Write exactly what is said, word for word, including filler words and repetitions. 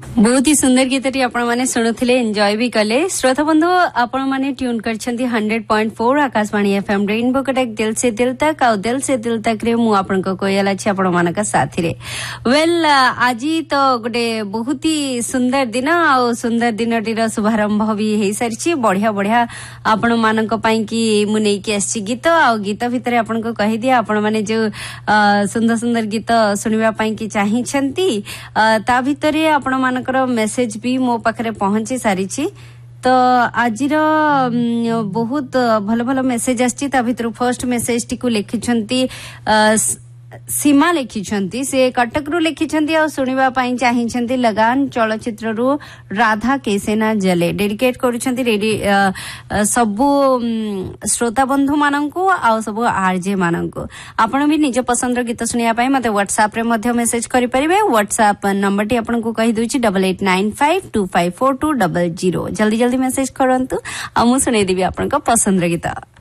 बहुत ही सुंदर गीतटी आपण माने शुणुथिले एंजॉय भी कले। श्रोता बंधु आपण माने tune करछंती hundred point four Akashvani FM rainbow कटेक दिल से दिल तक आ दिल से दिल तक रे मु आपण को कोयल अछि आपण मानका साथी रे। वेल आजी तो गोटे बहुत ही सुंदर दिन आ सुंदर दिनटीर शुभारंभ भी हेई सरछि। बढ़िया बढ़िया आपण मानक पई कि मु नै कि आछि गीत आ गीत भितरे आपण को कहि दिया आपण माने जो सुंदर सुंदर गीत सुनिबा पई कि चाहि छंती ता भितरे आपण मानक मेसेज भी मो पाखरे पहुंची सारी तो आज बहुत भल भल मेसेज आछि। ता भितर फर्स्ट मेसेज टी को लिखिछंती सीमा लिखिछंती से कटक रु लिखिछंती आ सुनिबा पई चाहिछंती लगान चलचित्र रु राधा केसेना जले डेडिकेट करूछंती रेडी सबु श्रोता बंधु माननकु आ सबु आरजे माननकु। आपण भी निज पसंद रो गीत सुनिया पई मते व्हाट्सएप रे मध्ये मेसेज करि परिबे। व्हाट्सएप नंबर टी आपण को कहि दोछि double eight nine five to five four to double zero. जल्दी जल्दी मेसेज करंतु आ मु सुनै देबी आपण को पसंद रो गीत।